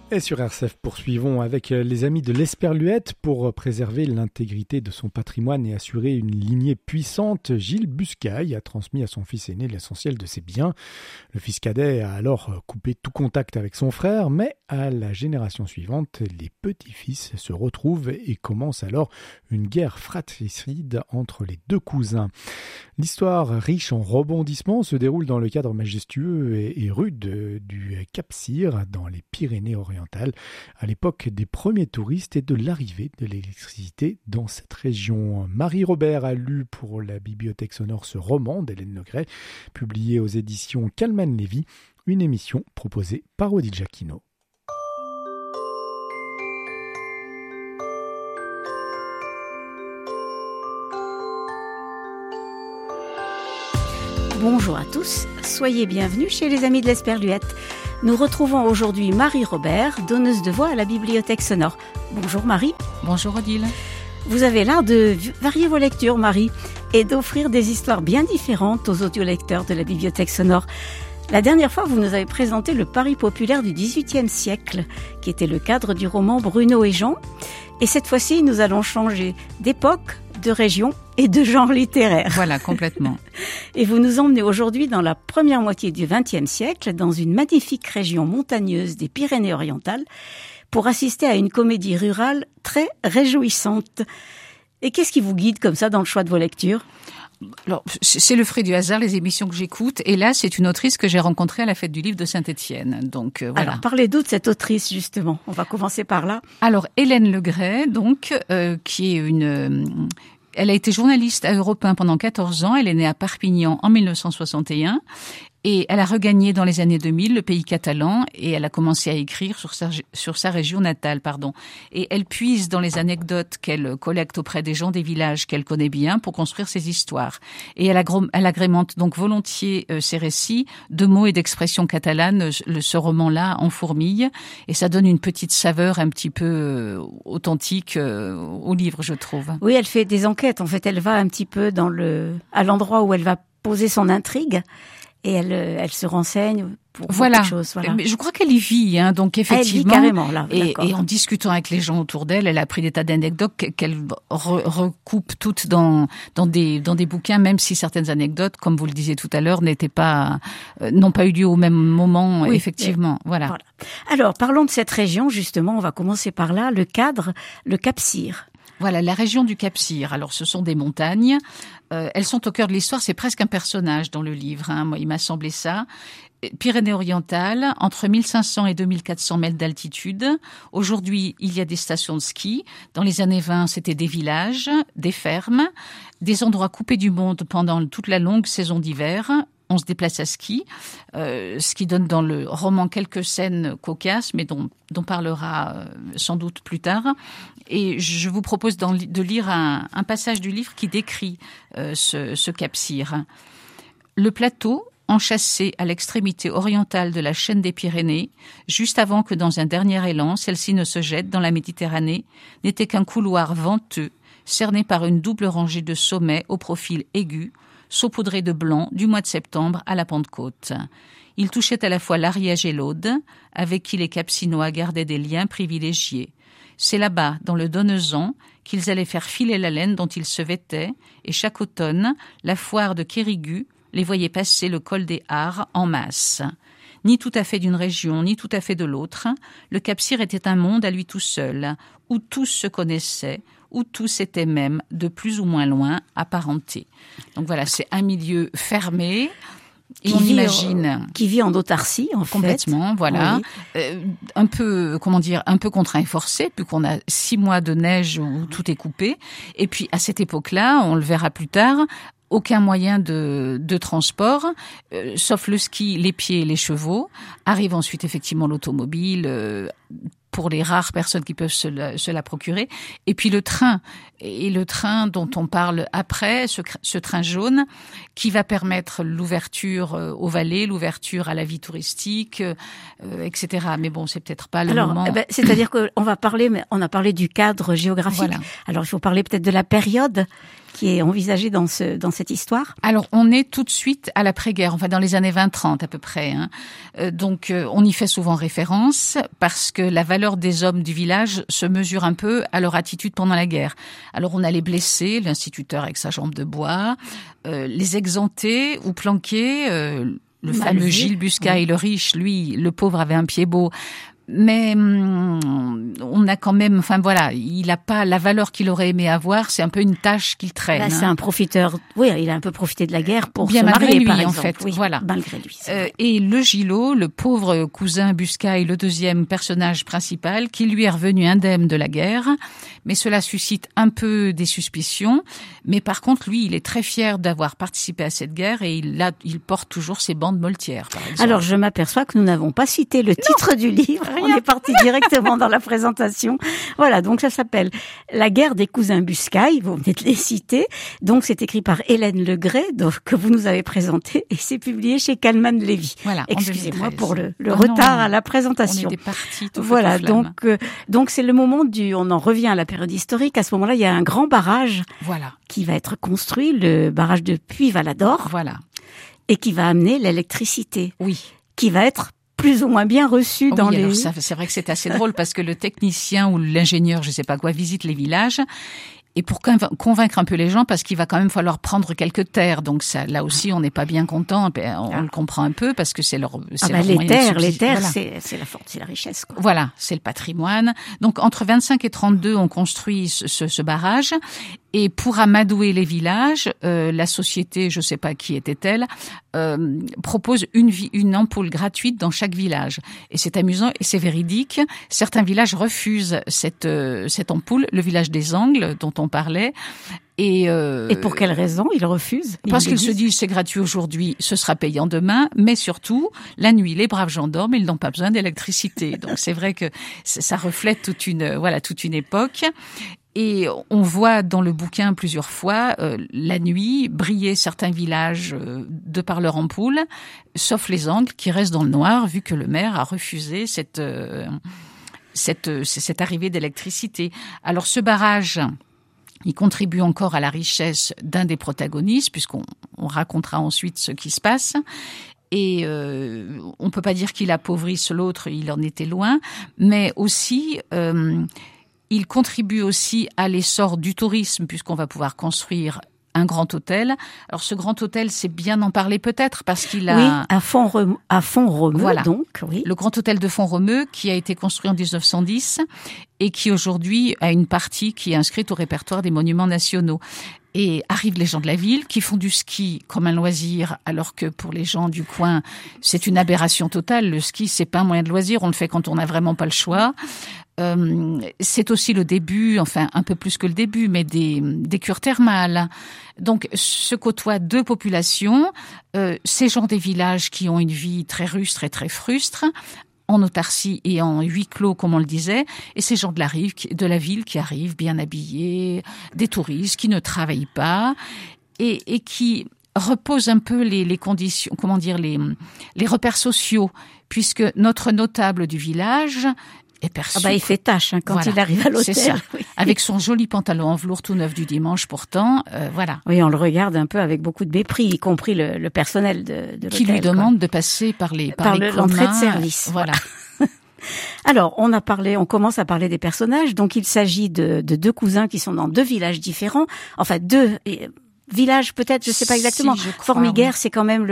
Et sur RCF, poursuivons avec les amis de l'Esperluette pour préserver l'intégrité de son patrimoine et assurer une lignée puissante. Gilles Buscaille a transmis à son fils aîné l'essentiel de ses biens. Le fils cadet a alors coupé tout contact avec son frère, mais à la génération suivante, les petits-fils se retrouvent et commence alors une guerre fratricide entre les deux cousins. L'histoire riche en rebondissements se déroule dans le cadre majestueux et rude du Cap-Cyr, dans les Pyrénées-Orientales, à l'époque des premiers touristes et de l'arrivée de l'électricité dans cette région. Marie Robert a lu pour la Bibliothèque sonore ce roman d'Hélène Legret, publié aux éditions Calman Lévy, une émission proposée par Odile Jacquino. Bonjour à tous, soyez bienvenus chez les Amis de l'Esperluette. Nous retrouvons aujourd'hui Marie Robert, donneuse de voix à la Bibliothèque sonore. Bonjour Marie. Bonjour Odile. Vous avez l'art de varier vos lectures, Marie, et d'offrir des histoires bien différentes aux audiolecteurs de la Bibliothèque sonore. La dernière fois, vous nous avez présenté le Paris populaire du XVIIIe siècle, qui était le cadre du roman Bruno et Jean. Et cette fois-ci, nous allons changer d'époque, de région et de genre littéraire. Voilà, complètement. Et vous nous emmenez aujourd'hui dans la première moitié du XXe siècle, dans une magnifique région montagneuse des Pyrénées-Orientales, pour assister à une comédie rurale très réjouissante. Et qu'est-ce qui vous guide comme ça dans le choix de vos lectures ? Alors, c'est le fruit du hasard, les émissions que j'écoute. Et là, c'est une autrice que j'ai rencontrée à la Fête du Livre de Saint-Étienne. Donc, voilà. Alors, parlez-nous de cette autrice, justement. On va commencer par là. Alors, Hélène Legret, donc, qui est elle a été journaliste à Europe 1 pendant 14 ans. Elle est née à Perpignan en 1961. Et elle a regagné dans les années 2000 le pays catalan et elle a commencé à écrire sur sa région natale, Et elle puise dans les anecdotes qu'elle collecte auprès des gens des villages qu'elle connaît bien pour construire ses histoires. Et elle agrémente donc volontiers ses récits de mots et d'expressions catalanes. Ce roman-là en fourmille et ça donne une petite saveur un petit peu authentique au livre, je trouve. Oui, elle fait des enquêtes. En fait, elle va un petit peu à l'endroit où elle va poser son intrigue. Et elle se renseigne pour beaucoup de choses. Voilà. Mais je crois qu'elle y vit, donc effectivement. Elle vit carrément là. Et en discutant avec les gens autour d'elle, elle a pris des tas d'anecdotes qu'elle recoupe toutes dans des bouquins, même si certaines anecdotes, comme vous le disiez tout à l'heure, n'ont pas eu lieu au même moment, oui, effectivement. Voilà. Alors, parlons de cette région, justement. On va commencer par là. Le cadre, le Cap-Cyr. Voilà, la région du Cap-Cyr. Alors, ce sont des montagnes. Elles sont au cœur de l'histoire. C'est presque un personnage dans le livre. Moi, il m'a semblé ça. Pyrénées-Orientales, entre 1500 et 2400 mètres d'altitude. Aujourd'hui, il y a des stations de ski. Dans les années 20, c'était des villages, des fermes, des endroits coupés du monde pendant toute la longue saison d'hiver. On se déplace à ski, ce qui donne dans le roman quelques scènes cocasses, mais dont parlera sans doute plus tard. Et je vous propose de lire un passage du livre qui décrit ce Cap-Cyr. Le plateau, enchâssé à l'extrémité orientale de la chaîne des Pyrénées, juste avant que dans un dernier élan, celle-ci ne se jette dans la Méditerranée, n'était qu'un couloir venteux, cerné par une double rangée de sommets au profil aigu, saupoudré de blanc du mois de septembre à la Pentecôte. Il touchait à la fois l'Ariège et l'Aude, avec qui les Capsinois gardaient des liens privilégiés. C'est là-bas, dans le Donezan, qu'ils allaient faire filer la laine dont ils se vêtaient, et chaque automne, la foire de Quérigut les voyait passer le col des Hares en masse. Ni tout à fait d'une région, ni tout à fait de l'autre, le Cap-Cyr était un monde à lui tout seul, où tous se connaissaient, où tous étaient même, de plus ou moins loin, apparentés. Donc voilà, c'est un milieu fermé. Qui vit en autarcie, en fait. Complètement, voilà. Oui. Un peu contraint et forcé, puis qu'on a 6 mois de neige où tout est coupé. Et puis, à cette époque-là, on le verra plus tard, aucun moyen de transport, sauf le ski, les pieds et les chevaux. Arrive ensuite, effectivement, l'automobile, pour les rares personnes qui peuvent se la procurer. Et puis le train dont on parle après, ce train jaune, qui va permettre l'ouverture aux vallées, l'ouverture à la vie touristique, etc. Mais bon, c'est peut-être pas le moment. C'est-à-dire qu'on va parler, mais on a parlé du cadre géographique. Voilà. Alors il faut parler peut-être de la période qui est envisagée dans cette histoire. Alors on est tout de suite à l'après-guerre, enfin dans les années 20-30 à peu près. Donc on y fait souvent référence parce que la valeur des hommes du village se mesure un peu à leur attitude pendant la guerre. Alors on a les blessés, l'instituteur avec sa jambe de bois, les exemptés ou planqués, le fameux Gilles Buscaille, le riche, lui, le pauvre avait un pied beau. Mais on a quand même, enfin voilà, il a pas la valeur qu'il aurait aimé avoir. C'est un peu une tâche qu'il traîne. Là, c'est un profiteur. Oui, il a un peu profité de la guerre pour bien se marier, lui, par en exemple. fait. Oui, voilà. Malgré lui. Et le Gillot, le pauvre cousin Buscaille, le deuxième personnage principal, qui lui est revenu indemne de la guerre, mais cela suscite un peu des suspicions. Mais par contre, lui, il est très fier d'avoir participé à cette guerre et il porte toujours ses bandes moltières, par exemple. Alors, je m'aperçois que nous n'avons pas cité le titre du livre. On est parti directement dans la présentation. Voilà, donc ça s'appelle La guerre des cousins Buscaille. Vous venez de les citer. Donc, c'est écrit par Hélène Legret, donc, que vous nous avez présenté, et c'est publié chez Calman Levy. Voilà. Excusez-moi pour le retard à la présentation. On était partis tout voilà, donc c'est le moment on en revient à la période historique. À ce moment-là, il y a un grand barrage. Voilà. Qui va être construit, le barrage de Puy-Valador. Voilà. Et qui va amener l'électricité. Oui. Qui va être plus ou moins bien reçu dans les... Alors c'est vrai que c'est assez drôle parce que le technicien ou l'ingénieur, je sais pas quoi, visite les villages. Et pour convaincre un peu les gens, parce qu'il va quand même falloir prendre quelques terres. Donc ça, là aussi, on n'est pas bien content. On le comprend un peu parce que c'est leur moyen les terres, voilà. c'est la force, c'est la richesse, quoi. Voilà, c'est le patrimoine. Donc entre 25 et 32, on construit ce barrage. Et pour amadouer les villages, la société, je sais pas qui était-elle, propose une ampoule gratuite dans chaque village. Et c'est amusant et c'est véridique. Certains villages refusent cette ampoule. Le village des Angles, dont on parlait. Et pour quelle raison ils refusent? Parce qu'ils se disent c'est gratuit aujourd'hui, ce sera payant demain, mais surtout la nuit les braves gens dorment, ils n'ont pas besoin d'électricité. Donc c'est vrai que ça reflète toute une époque. Et on voit dans le bouquin plusieurs fois la nuit briller certains villages de par leur ampoule, sauf les Angles qui restent dans le noir vu que le maire a refusé cette arrivée d'électricité. Alors ce barrage, il contribue encore à la richesse d'un des protagonistes, puisqu'on racontera ensuite ce qui se passe. Et on peut pas dire qu'il appauvrisse l'autre, il en était loin, mais aussi il contribue aussi à l'essor du tourisme, puisqu'on va pouvoir construire un grand hôtel. Alors ce grand hôtel, c'est bien d'en parler peut-être parce qu'il a... Oui, à Font-Romeu, voilà. Donc. Oui. Le grand hôtel de Font-Romeu qui a été construit en 1910 et qui aujourd'hui a une partie qui est inscrite au répertoire des monuments nationaux. Et arrivent les gens de la ville qui font du ski comme un loisir, alors que pour les gens du coin, c'est une aberration totale. Le ski, c'est pas un moyen de loisir, on le fait quand on n'a vraiment pas le choix. C'est aussi le début, enfin un peu plus que le début, mais des cures thermales. Donc se côtoient deux populations, ces gens des villages qui ont une vie très rustre et très frustre, en autarcie et en huis clos, comme on le disait, et ces gens de la ville qui arrivent bien habillés, des touristes qui ne travaillent pas et qui reposent un peu les conditions, comment dire, les repères sociaux, puisque notre notable du village est perçu. Il fait tâche quand il arrive à l'hôtel. C'est ça. Oui. Avec son joli pantalon en velours tout neuf du dimanche, pourtant, voilà. Oui, on le regarde un peu avec beaucoup de mépris, y compris le personnel de l'hôtel. Qui lui demande de passer par l'entrée de service. Voilà. Alors, on commence à parler des personnages. Donc, il s'agit de deux cousins qui sont dans deux villages différents. Enfin, deux villages peut-être, je sais pas exactement. Formiguère, oui. C'est quand même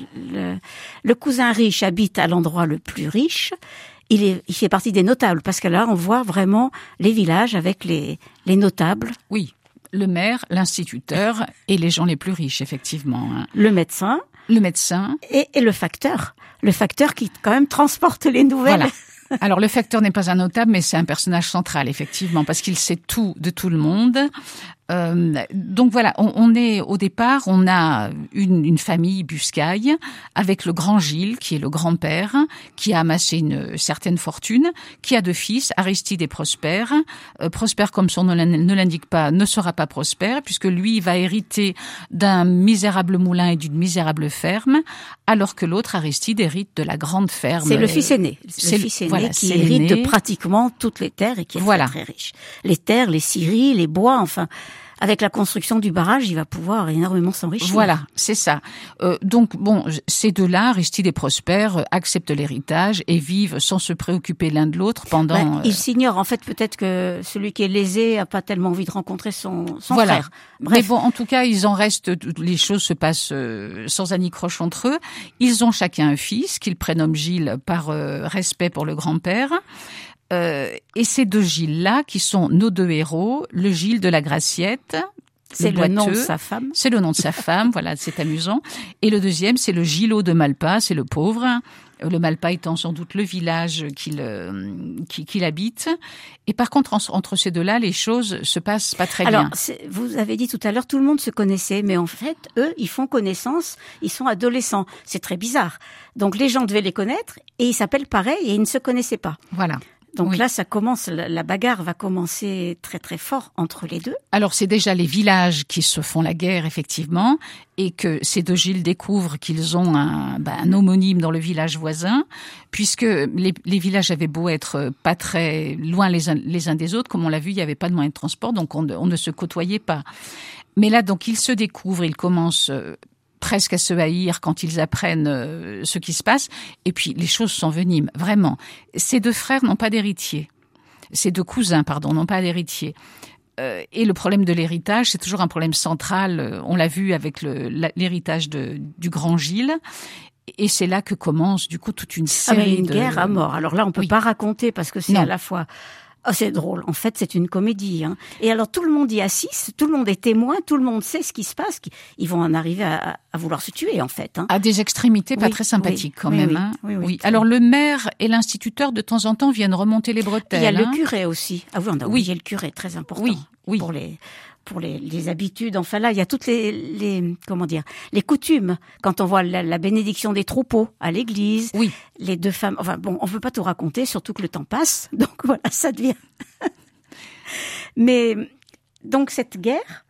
le cousin riche habite à l'endroit le plus riche. Il fait partie des notables, parce que là, on voit vraiment les villages avec les notables. Oui, le maire, l'instituteur et les gens les plus riches, effectivement. Le médecin. Le médecin. Et le facteur. Le facteur qui, quand même, transporte les nouvelles. Alors, le facteur n'est pas un notable, mais c'est un personnage central, effectivement, parce qu'il sait tout de tout le monde. Donc voilà, on est au départ, on a une famille Buscaille avec le grand Gilles, qui est le grand-père, qui a amassé une certaine fortune, qui a 2 fils, Aristide et Prosper. Prosper, comme son nom ne l'indique pas, ne sera pas prospère, puisque lui va hériter d'un misérable moulin et d'une misérable ferme, alors que l'autre, Aristide, hérite de la grande ferme. C'est le fils aîné. C'est le fils aîné voilà, qui hérite de pratiquement toutes les terres et qui est très, très riche. Les terres, les scieries, les bois, enfin... Avec la construction du barrage, il va pouvoir énormément s'enrichir. Voilà, c'est ça. Donc, bon, ces deux-là, Aristide et Prosper, acceptent l'héritage et vivent sans se préoccuper l'un de l'autre pendant... Ils s'ignorent. En fait, peut-être que celui qui est lésé a pas tellement envie de rencontrer son voilà. frère. Bref. Mais bon, en tout cas, ils en restent... Les choses se passent sans anicroche entre eux. Ils ont chacun un fils qu'ils prénomment Gilles par respect pour le grand-père. Et ces 2 Gilles-là, qui sont nos 2 héros, le Gilles de la Graciette, c'est le nom de sa femme. C'est le nom de sa femme, voilà, c'est amusant. Et le deuxième, c'est le Gillot de Malpas, c'est le pauvre. Le Malpas étant sans doute le village qu'il habite. Et par contre, entre ces deux-là, les choses se passent pas très bien. Alors, vous avez dit tout à l'heure, tout le monde se connaissait, mais en fait, eux, ils font connaissance, ils sont adolescents. C'est très bizarre. Donc, les gens devaient les connaître, et ils s'appellent pareil, et ils ne se connaissaient pas. Voilà. Donc là, ça commence, la bagarre va commencer très très fort entre les deux. Alors c'est déjà les villages qui se font la guerre effectivement, et que ces 2 Gilles découvrent qu'ils ont un homonyme dans le village voisin, puisque les villages avaient beau être pas très loin les uns des autres, comme on l'a vu, il n'y avait pas de moyen de transport, donc on ne se côtoyait pas. Mais là, donc ils se découvrent, ils commencent presque à se haïr quand ils apprennent ce qui se passe. Et puis, les choses s'enveniment, vraiment. Ces 2 frères n'ont pas d'héritier. Ces 2 cousins, pardon, n'ont pas d'héritier. Et le problème de l'héritage, c'est toujours un problème central. On l'a vu avec l'héritage du grand Gilles. Et c'est là que commence, du coup, toute une série de... guerre à mort. Alors là, on peut pas raconter parce que c'est à la fois... Oh, c'est drôle. En fait, c'est une comédie. Hein. Et alors, tout le monde y assiste, tout le monde est témoin, tout le monde sait ce qui se passe. Ils vont en arriver à vouloir se tuer, en fait. Hein. À des extrémités pas très sympathiques, quand même. Hein. Oui. Alors, le maire et l'instituteur, de temps en temps, viennent remonter les bretelles. Il y a le curé aussi. Ah oui, on a oublié le curé, très important. Oui. Pour les habitudes, enfin là, il y a toutes les coutumes. Quand on voit la bénédiction des troupeaux à l'église, les 2 femmes, enfin bon, on veut pas tout raconter, surtout que le temps passe, donc voilà, ça devient. Mais donc cette guerre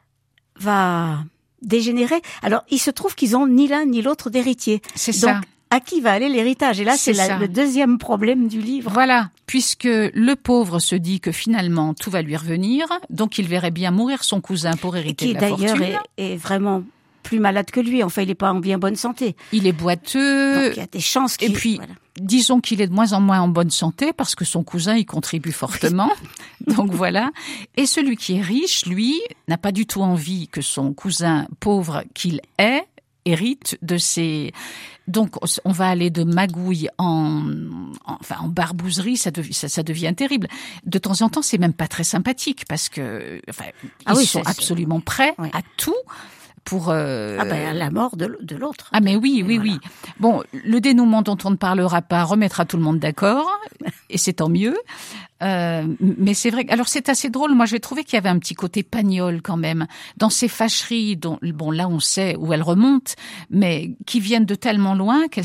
va dégénérer. Alors il se trouve qu'ils ont ni l'un ni l'autre d'héritier. C'est donc, ça. À qui va aller l'héritage? Et là, c'est le deuxième problème du livre. Voilà, puisque le pauvre se dit que finalement tout va lui revenir, donc il verrait bien mourir son cousin pour hériter de la fortune. Qui d'ailleurs est vraiment plus malade que lui. Enfin, il n'est pas en bien bonne santé. Il est boiteux. Donc il y a des chances qu'il... Et puis, disons qu'il est de moins en moins en bonne santé parce que son cousin y contribue fortement. Donc voilà. Et celui qui est riche, lui, n'a pas du tout envie que son cousin pauvre qu'il est hérite de ses... Donc, on va aller de magouille en barbouzerie, ça devient terrible. De temps en temps, c'est même pas très sympathique parce que, ils sont absolument prêts à tout pour... à la mort de l'autre. Ah, mais oui. Bon, le dénouement dont on ne parlera pas remettra tout le monde d'accord, et c'est tant mieux. Mais c'est vrai. Alors c'est assez drôle. Moi, j'ai trouvé qu'il y avait un petit côté Pagnol quand même dans ces fâcheries. Dont bon, là, on sait où elles remontent, mais qui viennent de tellement loin qu'elles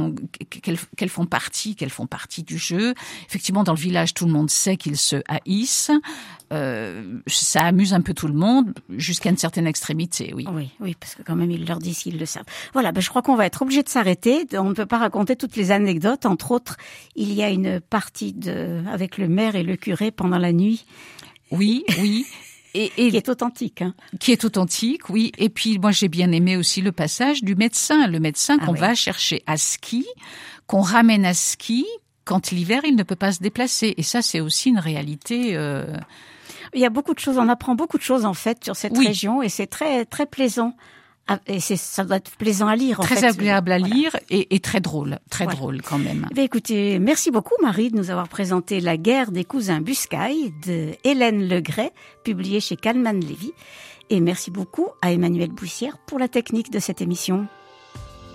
font partie du jeu. Effectivement, dans le village, tout le monde sait qu'ils se haïssent. Ça amuse un peu tout le monde jusqu'à une certaine extrémité, oui. Oui, parce que quand même ils leur disent qu'ils le savent. Voilà, je crois qu'on va être obligé de s'arrêter. On ne peut pas raconter toutes les anecdotes. Entre autres, il y a une partie avec le maire et le curé pendant la nuit. Oui. Et qui est authentique. Hein. Qui est authentique, oui. Et puis moi j'ai bien aimé aussi le passage du médecin. Le médecin qu'on va chercher à ski, qu'on ramène à ski quand l'hiver il ne peut pas se déplacer. Et ça c'est aussi une réalité... Il y a beaucoup de choses, on apprend beaucoup de choses en fait sur cette région et c'est très très plaisant. Et ça doit être plaisant à lire en fait. Très agréable à lire et très drôle drôle quand même. Écoutez, merci beaucoup Marie de nous avoir présenté La guerre des cousins Buscaille de Hélène Legret, publiée chez Kallmann Lévy. Et merci beaucoup à Emmanuel Boussière pour la technique de cette émission.